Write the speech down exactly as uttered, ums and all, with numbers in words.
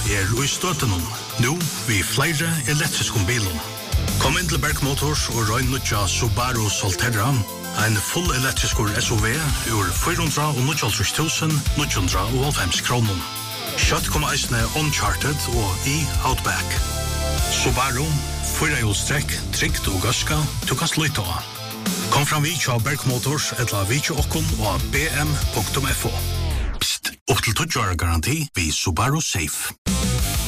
er i støtenen, nå vi flere elektriske bilen. Kom inn til Berg Motors og røyn nødja Subaru Solterra, en full elektrisk S U V ur fire hundre og nittiåtte tusen ni hundre og halvfems kroner. Kjøtt kommer eisene Uncharted og i Outback. Subaru, firehjulstrekk, trygt og gaska, du kan slutte av. Kom fram vi til Berg Motors, etla vi til okkon og b m punktum f o. Psst, opp til tolv år garanti vi Subaru Safe.